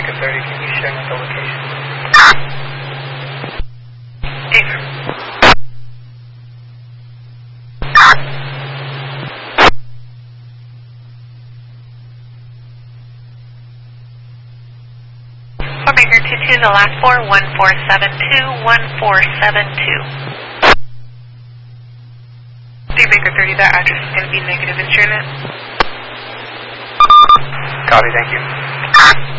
Maker 30, can you share me the location? Affirm. For Maker 22, the last 4, 1472, 1472. Maker 30, that address is going to be negative in Internet. Copy, thank you.